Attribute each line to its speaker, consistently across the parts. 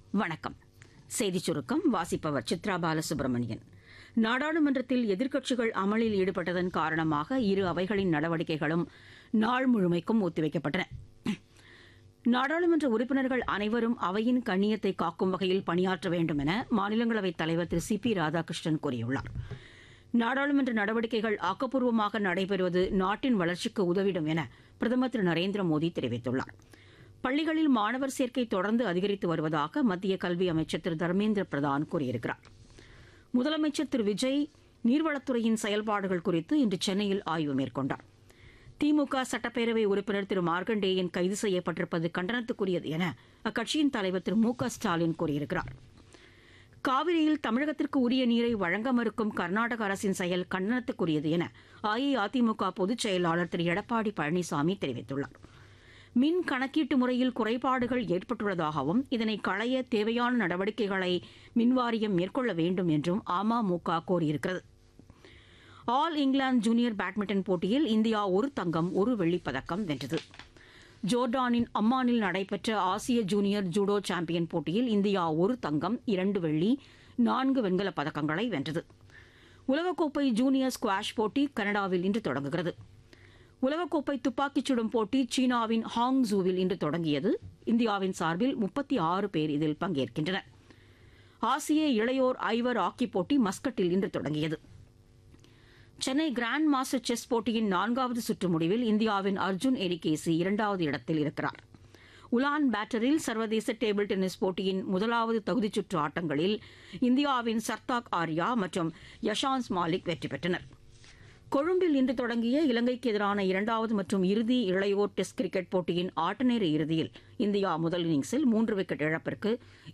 Speaker 1: வணக்கம். செய்திச் சுருக்கம் வாசிப்பவர் சித்ரா பாலசுப்ரமணியன். நாடாளுமன்றத்தில் எதிர்க்கட்சிகள் அமளியில் ஈடுபட்டதன் காரணமாக இரு அவைகளின் நடவடிக்கைகளும் நாள் முழுமைக்கும் ஒத்திவைக்கப்பட்டன. நாடாளுமன்ற உறுப்பினர்கள் அனைவரும் அவையின் கண்ணியத்தை காக்கும் வகையில் பணியாற்ற வேண்டும் என மாநிலங்களவைத் தலைவர் திரு சி பி ராதாகிருஷ்ணன் கூறியுள்ளார். நாடாளுமன்ற நடவடிக்கைகள் ஆக்கப்பூர்வமாக நடைபெறுவது நாட்டின் வளர்ச்சிக்கு உதவிடும் என பிரதமர் திரு நரேந்திர மோடி தெரிவித்துள்ளார். பள்ளிகளில் மாணவர் சேர்க்கை தொடர்ந்து அதிகரித்து வருவதாக மத்திய கல்வி அமைச்சர் திரு தர்மேந்திர பிரதான் கூறியிருக்கிறார். முதலமைச்சர் திரு விஜய் நீர்வளத்துறையின் செயல்பாடுகள் குறித்து இன்று சென்னையில் ஆய்வு மேற்கொண்டார். திமுக சட்டப்பேரவை உறுப்பினர் திரு மார்க்கண்டேயன் கைது செய்யப்பட்டிருப்பது கண்டனத்துக்குரியது என அக்கட்சியின் தலைவர் திரு மு க ஸ்டாலின் கூறியிருக்கிறார். காவிரியில் தமிழகத்திற்கு உரிய நீரை வழங்க மறுக்கும் கர்நாடக அரசின் செயல் கண்டனத்துக்குரியது என அஇஅதிமுக பொதுச் செயலாளர் திரு எடப்பாடி பழனிசாமி தெரிவித்துள்ளார். மின் கணக்கீட்டு முறையில் குறைபாடுகள் ஏற்பட்டுள்ளதாகவும் இதனை களைய தேவையான நடவடிக்கைகளை மின்வாரியம் மேற்கொள்ள வேண்டும் என்றும் AMMK கோரியிருக்கிறது. All England junior badminton போட்டியில் இந்தியா ஒரு தங்கம் ஒரு வெள்ளிப் பதக்கம் வென்றது. ஜோர்டானின் அம்மானில் நடைபெற்ற ஆசிய ஜூனியர் ஜூடோ சாம்பியன் போட்டியில் இந்தியா ஒரு தங்கம் 2 வெள்ளி 4 வெண்கலப் பதக்கங்களை வென்றது. உலகக்கோப்பை ஜூனியர் ஸ்குவாஷ் போட்டி கனடாவில் இன்று தொடங்குகிறது. உலகக்கோப்பை துப்பாக்கிச் சுடும் போட்டி சீனாவின் ஹாங்ஸூவில் இன்று தொடங்கியது. இந்தியாவின் சார்பில் 36 பேர் இதில் பங்கேற்கின்றனர். ஆசிய இளையோர் ஐவர் ஹாக்கி போட்டி மஸ்கட்டில் இன்று தொடங்கியது. சென்னை கிராண்ட் மாஸ்டர் செஸ் போட்டியின் 4வது சுற்று முடிவில் இந்தியாவின் அர்ஜுன் எரிகேசி 2வது இடத்தில் இருக்கிறார். உலான் பேட்டரில் சர்வதேச டேபிள் டென்னிஸ் போட்டியின் 1வது தகுதிச் சுற்று ஆட்டங்களில் இந்தியாவின் சர்தாக் ஆர்யா மற்றும் யஷான்ஸ் மாலிக் வெற்றி பெற்றனர். கொழும்பில் இன்று தொடங்கிய இலங்கைக்கு எதிரான 2வது மற்றும் இறுதி இளையோர் டெஸ்ட் கிரிக்கெட் போட்டியின் ஆட்டநேர இறுதியில் இந்தியா முதல் இன்னிங்ஸில் 3 விக்கெட் இழப்பிற்கு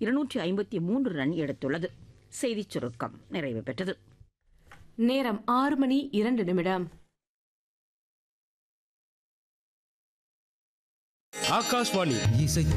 Speaker 1: 253 ரன் எடுத்துள்ளது. செய்திச் சுருக்கம் நிறைவு பெற்றது.
Speaker 2: நேரம் 6:02.
Speaker 3: ஆகாஷ்வாணி இசை